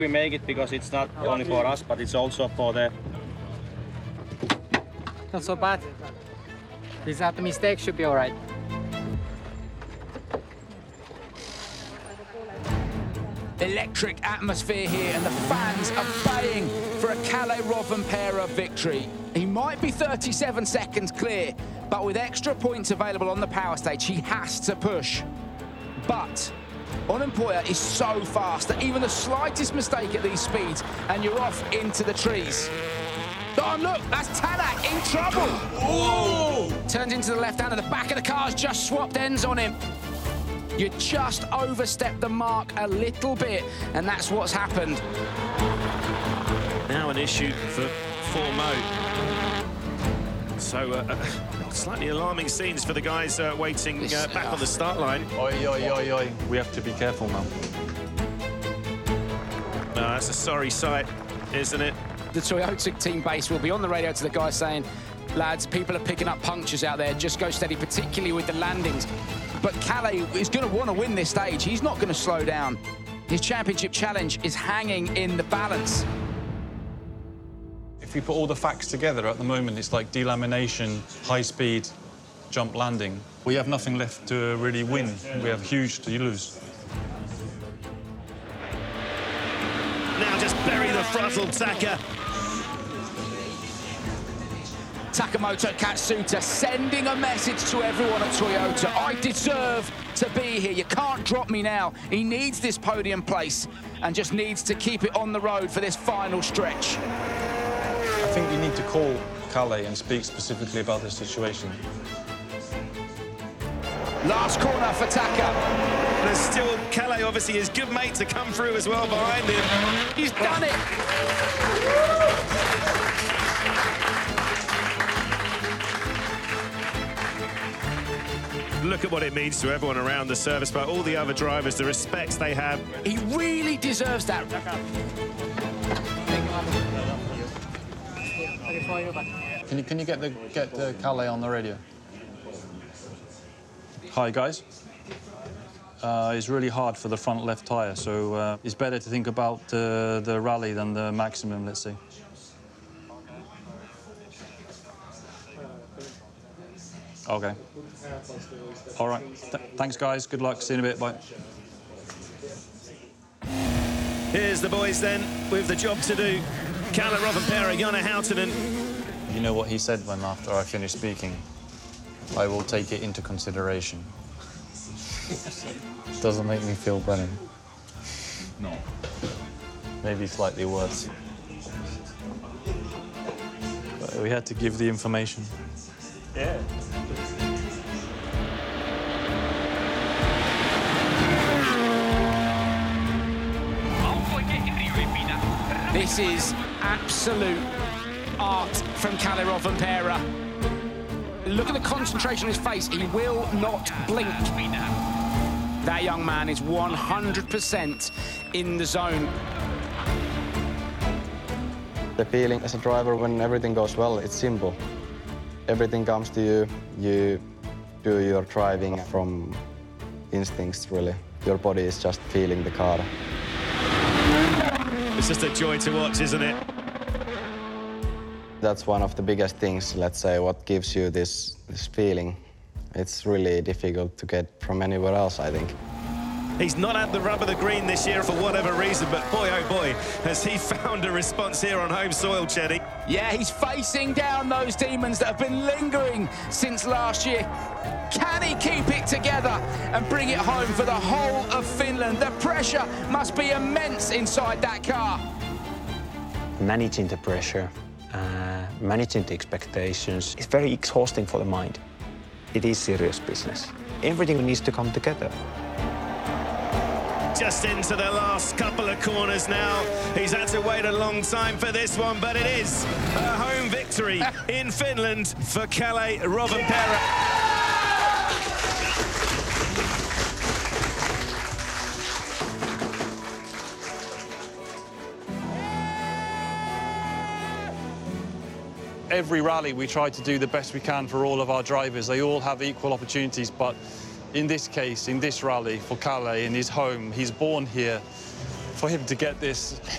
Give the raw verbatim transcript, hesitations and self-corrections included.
We make it because it's not only for us, but it's also for the... Not so bad. Without the mistake, should be all right. Electric atmosphere here, and the fans are baying for a Kalle Rovanperä victory. He might be thirty-seven seconds clear, but with extra points available on the power stage, he has to push. But Rovanperä is so fast that even the slightest mistake at these speeds, and you're off into the trees. Oh, look, that's Tanak in trouble. Whoa! Turns into the left hand, and the back of the car's just swapped ends on him. You just overstepped the mark a little bit, and that's what's happened. Now an issue for Formeau. So, uh, uh, slightly alarming scenes for the guys uh, waiting uh, back on the start line. Oi, oi, oi, oi. We have to be careful now. No, that's a sorry sight, isn't it? The Toyota team base will be on the radio to the guys saying, lads, people are picking up punctures out there, just go steady, particularly with the landings. But Kalle is going to want to win this stage. He's not going to slow down. His championship challenge is hanging in the balance. If we put all the facts together at the moment, it's like delamination, high speed, jump landing. We have nothing left to really win. We have huge to lose. Now just bury the throttle, Taka. Takamoto Katsuta sending a message to everyone at Toyota. I deserve to be here. You can't drop me now. He needs this podium place and just needs to keep it on the road for this final stretch. I think we need to call Kalle and speak specifically about the situation. Last corner for Taka. There's still Kalle, obviously, his good mate to come through as well behind him. He's done it. Look at what it means to everyone around the service, but all the other drivers, the respect they have. He really deserves that. Can you, can you get the, get the Kalle on the radio? Hi, guys. Uh, it's really hard for the front left tyre, so uh, it's better to think about uh, the rally than the maximum, let's say. Okay. All right. Th thanks, guys. Good luck. See you in a bit. Bye. Here's the boys then with the job to do. Kalle Rovanperä, Jonna Hautanen. You know what he said when after I finished speaking? I will take it into consideration. Doesn't make me feel better. No. Maybe slightly worse. But we had to give the information. Yeah. This is absolute art from Kalle Rovanperä. Look at the concentration on his face. He will not blink. That young man is one hundred percent in the zone. The feeling as a driver when everything goes well, it's simple. Everything comes to you. You do your driving from instincts, really. Your body is just feeling the car. It's just a joy to watch, isn't it? That's one of the biggest things, let's say, what gives you this, this feeling. It's really difficult to get from anywhere else, I think. He's not had the rub of the green this year for whatever reason, but boy, oh boy, has he found a response here on home soil, Chetty. Yeah, he's facing down those demons that have been lingering since last year. Can he keep it together and bring it home for the whole of Finland? The pressure must be immense inside that car. Managing the pressure, uh, managing the expectations, is very exhausting for the mind. It is serious business. Everything needs to come together. Just into the last couple of corners now. He's had to wait a long time for this one, but it is a home victory in Finland for Kalle Rovanperä. Every rally we try to do the best we can for all of our drivers. They all have equal opportunities, but in this case, in this rally, for Kalle, in his home, he's born here. For him to get this,